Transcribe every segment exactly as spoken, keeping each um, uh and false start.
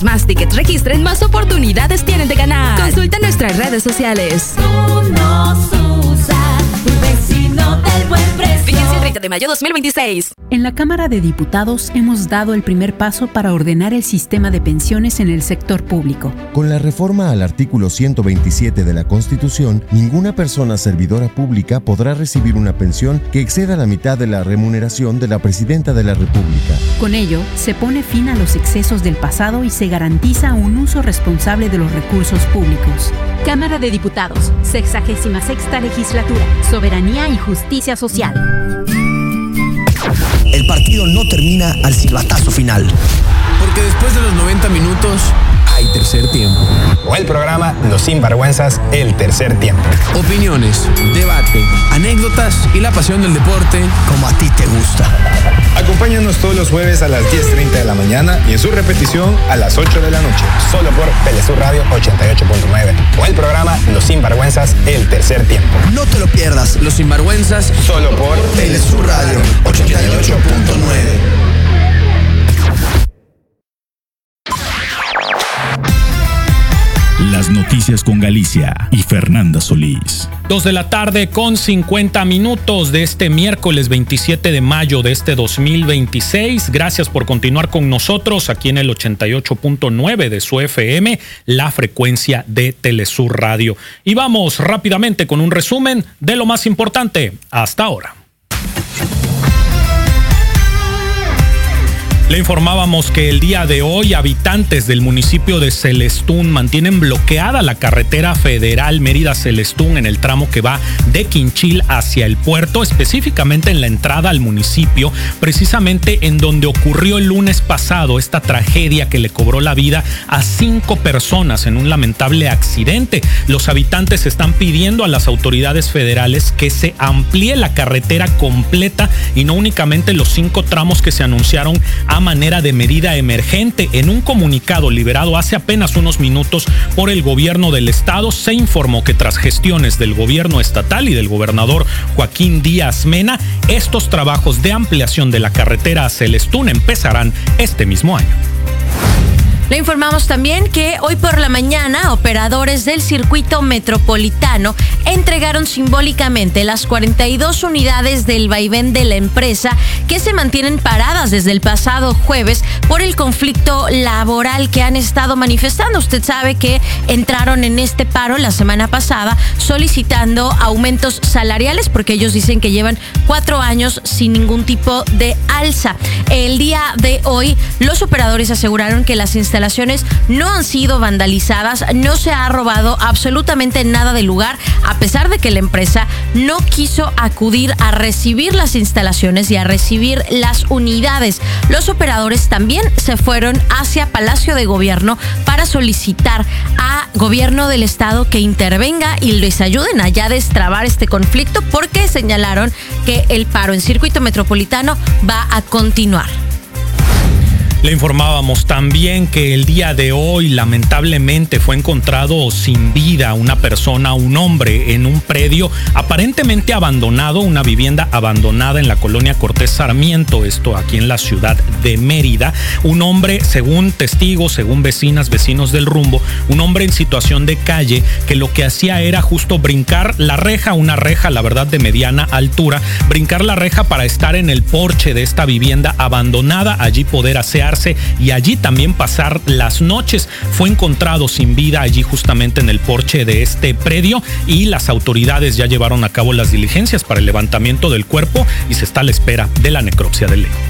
Más tickets registren, más oportunidades tienen de ganar. Consulta nuestras redes sociales. Tú nos usas, tu vecino del buen precio. Vigencia el treinta de mayo de dos mil veintiséis. En la Cámara de Diputados hemos dado el primer paso para ordenar el sistema de pensiones en el sector público. Con la reforma al artículo ciento veintisiete de la Constitución, ninguna persona servidora pública podrá recibir una pensión que exceda la mitad de la remuneración de la Presidenta de la República. Con ello, se pone fin a los excesos del pasado y se garantiza un uso responsable de los recursos públicos. Cámara de Diputados, sexagésima sexta legislatura, soberanía y justicia social. El partido no termina al silbatazo final. Porque después de los noventa minutos hay tercer tiempo. O el programa Los Sinvergüenzas, el tercer tiempo. Opiniones, debate, anécdotas y la pasión del deporte como a ti te gusta. Acompáñanos todos los jueves a las diez treinta de la mañana y en su repetición a las ocho de la noche. Solo por Telesur Radio ochenta y ocho punto nueve. O el programa Los Sinvergüenzas, el tercer tiempo. No te lo pierdas. Los Sinvergüenzas, solo por Telesur Radio ochenta y ocho punto nueve. Las noticias con Galicia y Fernanda Solís. Dos de la tarde con cincuenta minutos de este miércoles veintisiete de mayo de este dos mil veintiséis. Gracias por continuar con nosotros aquí en el ochenta y ocho punto nueve de su F M, la frecuencia de Telesur Radio. Y vamos rápidamente con un resumen de lo más importante hasta ahora. Le informábamos que el día de hoy habitantes del municipio de Celestún mantienen bloqueada la carretera federal Mérida-Celestún en el tramo que va de Quinchil hacia el puerto, específicamente en la entrada al municipio, precisamente en donde ocurrió el lunes pasado esta tragedia que le cobró la vida a cinco personas en un lamentable accidente. Los habitantes están pidiendo a las autoridades federales que se amplíe la carretera completa y no únicamente los cinco tramos que se anunciaron a manera de medida emergente. En un comunicado liberado hace apenas unos minutos por el gobierno del estado, se informó que tras gestiones del gobierno estatal y del gobernador Joaquín Díaz Mena, estos trabajos de ampliación de la carretera a Celestún empezarán este mismo año. Le informamos también que hoy por la mañana operadores del circuito metropolitano entregaron simbólicamente las cuarenta y dos unidades del vaivén de la empresa que se mantienen paradas desde el pasado jueves por el conflicto laboral que han estado manifestando. Usted sabe que entraron en este paro la semana pasada solicitando aumentos salariales porque ellos dicen que llevan cuatro años sin ningún tipo de alza. El día de hoy los operadores aseguraron que las instalaciones no han sido vandalizadas, no se ha robado absolutamente nada del lugar, a pesar de que la empresa no quiso acudir a recibir las instalaciones y a recibir las unidades. Los operadores también se fueron hacia Palacio de Gobierno para solicitar a Gobierno del Estado que intervenga y les ayuden a ya destrabar este conflicto, porque señalaron que el paro en circuito metropolitano va a continuar. Le informábamos también que el día de hoy lamentablemente fue encontrado sin vida una persona, un hombre, en un predio aparentemente abandonado, una vivienda abandonada en la colonia Cortés Sarmiento, esto aquí en la ciudad de Mérida. Un hombre, según testigos, según vecinas, vecinos del rumbo, un hombre en situación de calle que lo que hacía era justo brincar la reja, una reja, la verdad, de mediana altura, brincar la reja para estar en el porche de esta vivienda abandonada, allí poder asear y allí también pasar las noches. Fue encontrado sin vida allí justamente en el porche de este predio y las autoridades ya llevaron a cabo las diligencias para el levantamiento del cuerpo y se está a la espera de la necropsia del león.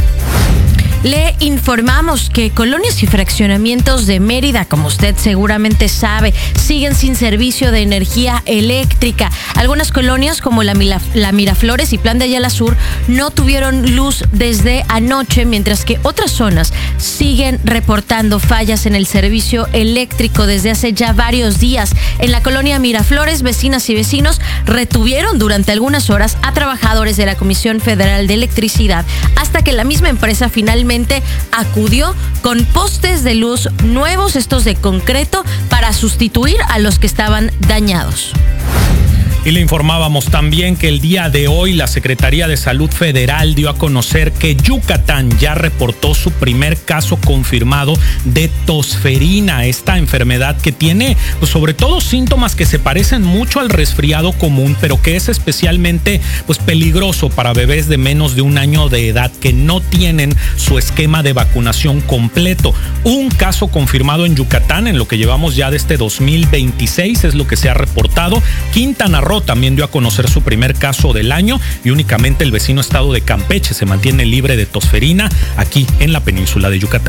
Le informamos que colonias y fraccionamientos de Mérida, como usted seguramente sabe, siguen sin servicio de energía eléctrica. Algunas colonias como la, Mila, la Miraflores y Plan de Ayala Sur no tuvieron luz desde anoche, mientras que otras zonas siguen reportando fallas en el servicio eléctrico desde hace ya varios días. En la colonia Miraflores, vecinas y vecinos retuvieron durante algunas horas a trabajadores de la Comisión Federal de Electricidad hasta que la misma empresa finalmente acudió con postes de luz nuevos, estos de concreto, para sustituir a los que estaban dañados. Y le informábamos también que el día de hoy la Secretaría de Salud Federal dio a conocer que Yucatán ya reportó su primer caso confirmado de tosferina, esta enfermedad que tiene pues, sobre todo síntomas que se parecen mucho al resfriado común, pero que es especialmente pues, peligroso para bebés de menos de un año de edad que no tienen su esquema de vacunación completo. Un caso confirmado en Yucatán en lo que llevamos ya de este dos mil veintiséis es lo que se ha reportado. Quintana Roo también dio a conocer su primer caso del año y únicamente el vecino estado de Campeche se mantiene libre de tosferina aquí en la península de Yucatán.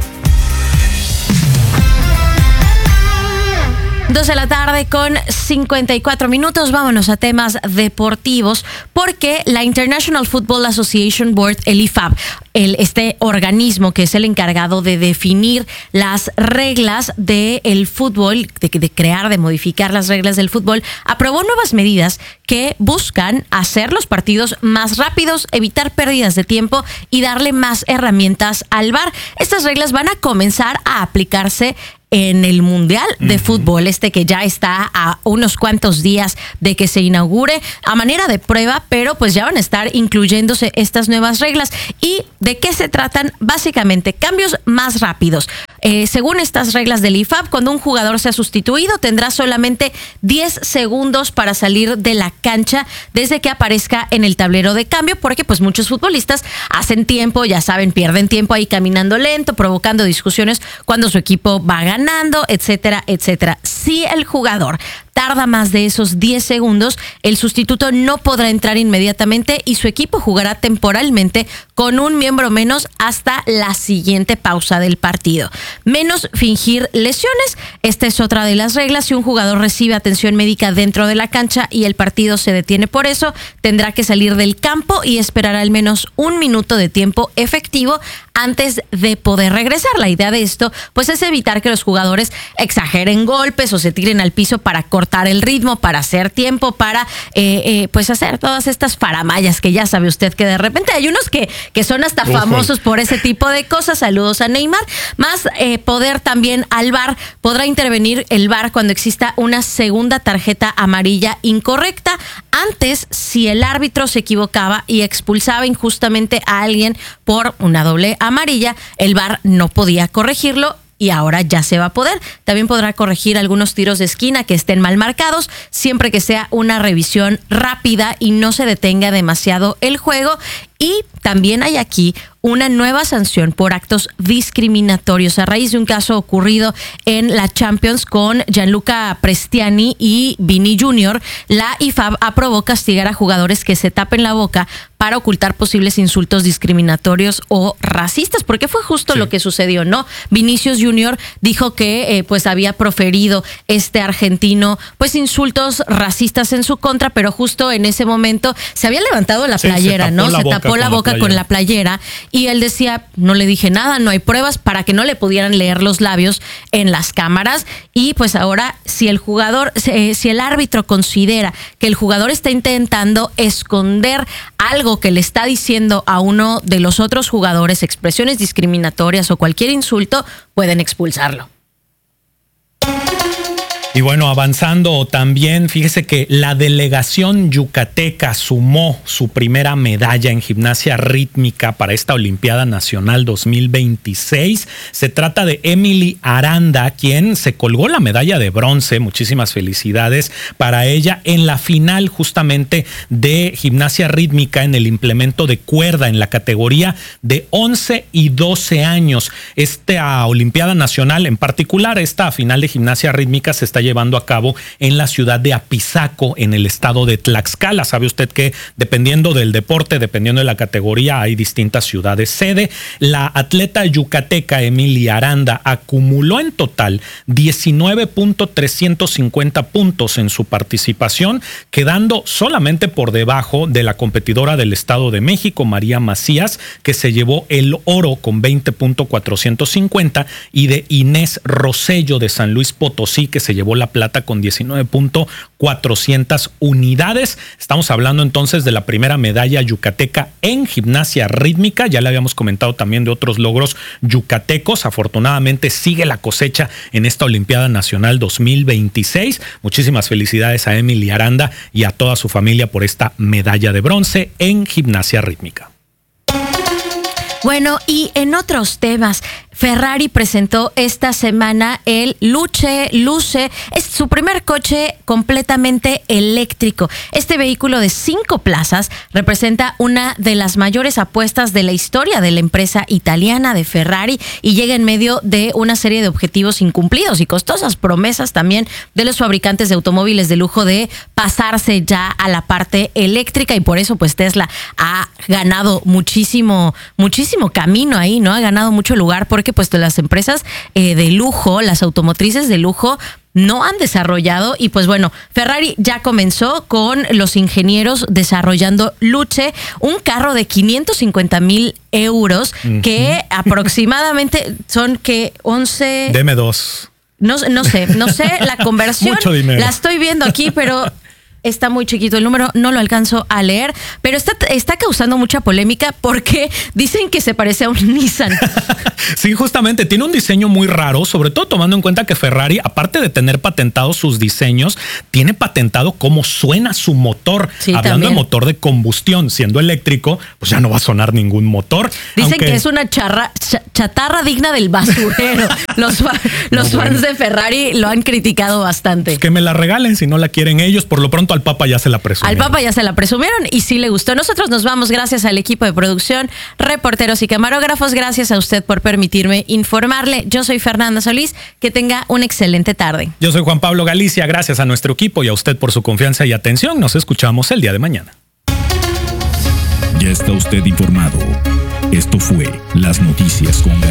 Dos de la tarde con cincuenta y cuatro minutos. Vámonos a temas deportivos porque la International Football Association Board, el I F A B, el, este organismo que es el encargado de definir las reglas del fútbol, de, de crear, de modificar las reglas del fútbol, aprobó nuevas medidas que buscan hacer los partidos más rápidos, evitar pérdidas de tiempo y darle más herramientas al V A R. Estas reglas van a comenzar a aplicarse en el Mundial de uh-huh. Fútbol, este que ya está a unos cuantos días de que se inaugure a manera de prueba, pero pues ya van a estar incluyéndose estas nuevas reglas. ¿Y de qué se tratan? Básicamente, cambios más rápidos. Eh, según estas reglas del I F A B, cuando un jugador sea sustituido, tendrá solamente diez segundos para salir de la cancha desde que aparezca en el tablero de cambio, porque pues muchos futbolistas hacen tiempo, ya saben, pierden tiempo ahí caminando lento, provocando discusiones cuando su equipo va ganando, etcétera, etcétera. Si el jugador tarda más de esos diez segundos, el sustituto no podrá entrar inmediatamente y su equipo jugará temporalmente con un miembro menos hasta la siguiente pausa del partido. Menos fingir lesiones. Esta es otra de las reglas. Si un jugador recibe atención médica dentro de la cancha y el partido se detiene por eso, tendrá que salir del campo y esperar al menos un minuto de tiempo efectivo antes de poder regresar. La idea de esto pues es evitar que los jugadores exageren golpes o se tiren al piso para cortar el ritmo, para hacer tiempo, para eh, eh, pues hacer todas estas faramayas que ya sabe usted que de repente hay unos que, que son hasta Ojo. famosos por ese tipo de cosas. Saludos a Neymar. Más eh, poder también al V A R. Podrá intervenir el V A R cuando exista una segunda tarjeta amarilla incorrecta. Antes, si el árbitro se equivocaba y expulsaba injustamente a alguien por una doble amarilla, el V A R no podía corregirlo. Y ahora ya se va a poder. También podrá corregir algunos tiros de esquina que estén mal marcados, siempre que sea una revisión rápida y no se detenga demasiado el juego. Y también hay aquí una nueva sanción por actos discriminatorios a raíz de un caso ocurrido en la Champions con Gianluca Prestiani y Vini junior La I F A B aprobó castigar a jugadores que se tapen la boca para ocultar posibles insultos discriminatorios o racistas, porque fue justo sí. lo que sucedió, ¿no? Vinicius junior dijo que eh, pues había proferido este argentino pues insultos racistas en su contra, pero justo en ese momento se había levantado la sí, playera, se ¿no? Se tapó la boca con la playera y él decía, no le dije nada, no hay pruebas, para que no le pudieran leer los labios en las cámaras. Y pues ahora si el jugador, eh, si el árbitro considera que el jugador está intentando esconder algo que le está diciendo a uno de los otros jugadores, expresiones discriminatorias o cualquier insulto, pueden expulsarlo. Y bueno, avanzando también, fíjese que la delegación yucateca sumó su primera medalla en gimnasia rítmica para esta Olimpiada Nacional dos mil veintiséis. Se trata de Emily Aranda, quien se colgó la medalla de bronce. Muchísimas felicidades para ella en la final justamente de gimnasia rítmica en el implemento de cuerda en la categoría de once y doce años. Esta Olimpiada Nacional, en particular esta final de gimnasia rítmica, se está llevando a cabo en la ciudad de Apizaco, en el estado de Tlaxcala. Sabe usted que dependiendo del deporte, dependiendo de la categoría, hay distintas ciudades sede. La atleta yucateca Emilia Aranda acumuló en total diecinueve punto trescientos cincuenta puntos en su participación, quedando solamente por debajo de la competidora del Estado de México, María Macías, que se llevó el oro con veinte punto cuatrocientos cincuenta, y de Inés Rosello de San Luis Potosí, que se llevó llevó la plata con diecinueve mil cuatrocientas unidades. Estamos hablando entonces de la primera medalla yucateca en gimnasia rítmica. Ya le habíamos comentado también de otros logros yucatecos. Afortunadamente sigue la cosecha en esta Olimpiada Nacional dos mil veintiséis. Muchísimas felicidades a Emily Aranda y a toda su familia por esta medalla de bronce en gimnasia rítmica. Bueno, y en otros temas, Ferrari presentó esta semana el Luce, Luce, es su primer coche completamente eléctrico. Este vehículo de cinco plazas representa una de las mayores apuestas de la historia de la empresa italiana de Ferrari y llega en medio de una serie de objetivos incumplidos y costosas promesas también de los fabricantes de automóviles de lujo de pasarse ya a la parte eléctrica, y por eso pues Tesla ha ganado muchísimo, muchísimo camino ahí, ¿no? Ha ganado mucho lugar porque pues las empresas eh, de lujo, las automotrices de lujo, no han desarrollado, y pues bueno, Ferrari ya comenzó con los ingenieros desarrollando Luce, un carro de quinientos cincuenta mil euros, uh-huh. que aproximadamente son que once... Deme dos. No, no sé, no sé la conversión. Mucho dinero. La estoy viendo aquí, pero... Está muy chiquito el número, no lo alcanzo a leer, pero está, está causando mucha polémica porque dicen que se parece a un Nissan. Sí, justamente, tiene un diseño muy raro, sobre todo tomando en cuenta que Ferrari, aparte de tener patentados sus diseños, tiene patentado cómo suena su motor. Sí, Hablando también. de motor de combustión, siendo eléctrico, pues ya no va a sonar ningún motor. Dicen aunque... que es una charra, ch- chatarra digna del basurero. Los, fa- los no, fans bueno. de Ferrari lo han criticado bastante. Pues que me la regalen si no la quieren ellos, por lo pronto al Papa ya se la presumieron. Al Papa ya se la presumieron y sí le gustó. Nosotros nos vamos gracias al equipo de producción, reporteros y camarógrafos. Gracias a usted por permitirme informarle. Yo soy Fernanda Solís. Que tenga una excelente tarde. Yo soy Juan Pablo Galicia. Gracias a nuestro equipo y a usted por su confianza y atención. Nos escuchamos el día de mañana. Ya está usted informado. Esto fue Las Noticias con Galicia.